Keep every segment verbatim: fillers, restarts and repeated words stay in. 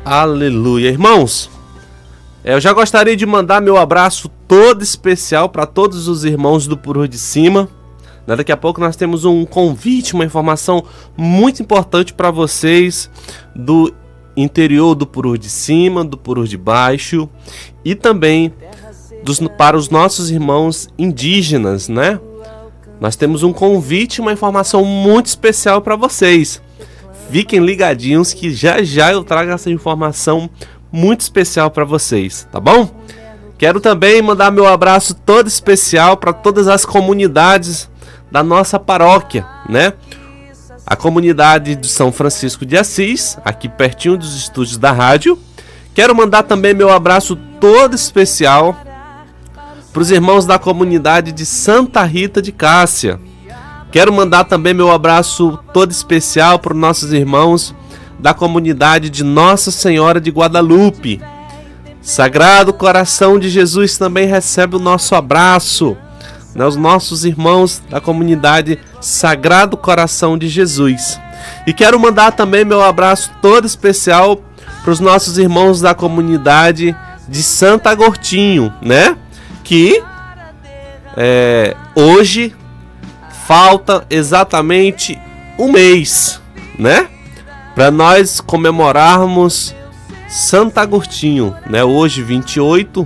Aleluia. Irmãos, eu já gostaria de mandar meu abraço todo especial para todos os irmãos do Purur de Cima. Daqui a pouco nós temos um convite, uma informação muito importante para vocês do interior do Purur de Cima, do Purur de Baixo e também dos, para os nossos irmãos indígenas, né? Nós temos um convite, uma informação muito especial para vocês. Fiquem ligadinhos que já já eu trago essa informação muito especial para vocês, tá bom? Quero também mandar meu abraço todo especial para todas as comunidades da nossa paróquia, né? A comunidade de São Francisco de Assis, aqui pertinho dos estúdios da rádio. Quero mandar também meu abraço todo especial para os irmãos da comunidade de Santa Rita de Cássia. Quero mandar também meu abraço todo especial para os nossos irmãos da comunidade de Nossa Senhora de Guadalupe. Sagrado Coração de Jesus também recebe o nosso abraço, né? Os nossos irmãos da comunidade Sagrado Coração de Jesus. E quero mandar também meu abraço todo especial para os nossos irmãos da comunidade de Santo Agostinho, né? Que é, hoje falta exatamente um mês, né? Para nós comemorarmos Santo Agostinho, né? Hoje, vinte e oito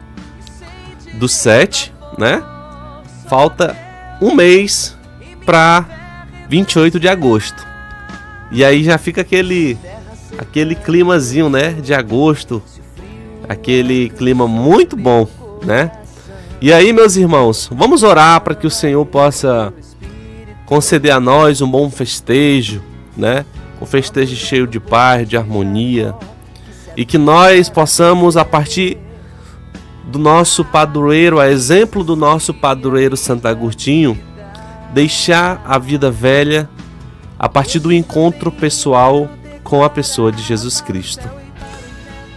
do sete, né? Falta um mês para vinte e oito de agosto. E aí já fica aquele aquele climazinho, né? De agosto, aquele clima muito bom, né? E aí, meus irmãos, vamos orar para que o Senhor possa conceder a nós um bom festejo, né? Um festejo cheio de paz, de harmonia, e que nós possamos, a partir do nosso padroeiro, a exemplo do nosso padroeiro Santo Agostinho, deixar a vida velha a partir do encontro pessoal com a pessoa de Jesus Cristo.